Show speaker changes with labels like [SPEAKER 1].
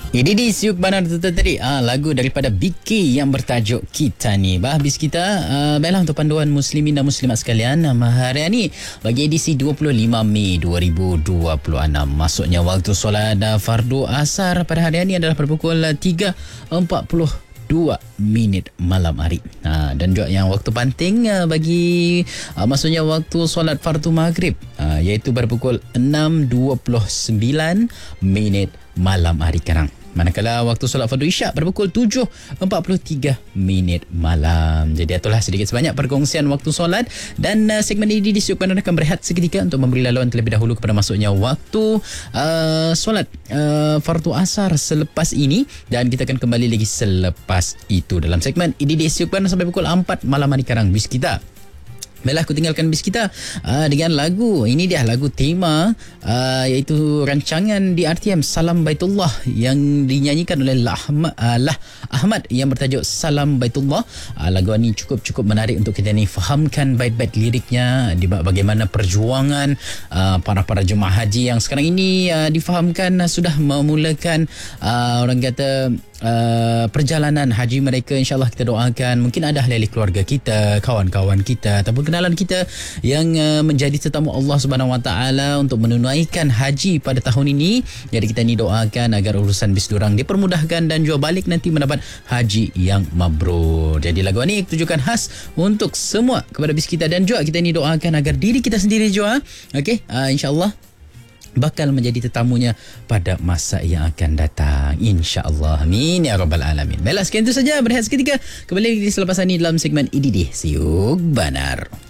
[SPEAKER 1] Ini di Siuk Banar tadi lagu daripada BK yang bertajuk Kita Ni. Habis kita baiklah untuk panduan muslimin dan muslimat sekalian hari ini bagi edisi 25 Mei 2026. Masuknya waktu solat fardu asar pada hari ini adalah pada pukul 3.42 malam hari. Dan juga yang waktu penting bagi maksudnya waktu solat fardu maghrib iaitu pada pukul 6.29 malam hari sekarang. Manakala waktu solat fardu isyak pada pukul 7.43 malam. Jadi itulah sedikit sebanyak perkongsian waktu solat, dan segmen ini disiapkan akan berehat seketika untuk memberi laluan terlebih dahulu kepada masuknya waktu solat fardu asar selepas ini, dan kita akan kembali lagi selepas itu dalam segmen ini disiapkan sampai pukul 4 malam hari sekarang bis kita. Baiklah, aku tinggalkan bis kita dengan lagu. Ini dia lagu tema iaitu rancangan di RTM Salam Baitullah yang dinyanyikan oleh Lah Ahmad yang bertajuk Salam Baitullah. Lagu ini cukup menarik untuk kita ni fahamkan bait-bait liriknya, di bagaimana perjuangan para jemaah haji yang sekarang ini difahamkan sudah memulakan orang kata perjalanan haji mereka. InsyaAllah kita doakan, mungkin ada ahli keluarga kita, kawan-kawan kita ataupun kenalan kita yang menjadi tetamu Allah Subhanahu Wa Taala untuk menunaikan haji pada tahun ini. Jadi kita ni doakan agar urusan bis durang dipermudahkan dan juga balik nanti mendapat haji yang mabrur. Jadi lagu ini tujukan khas untuk semua kepada bis kita, dan juga kita ni doakan agar diri kita sendiri juga insyaAllah bakal menjadi tetamunya pada masa yang akan datang, insya-Allah. Amin ya rabbal alamin. Baiklah, sekian itu saja berehat seketika. Kembali di selepas ini dalam segmen IDD Siuk Banar.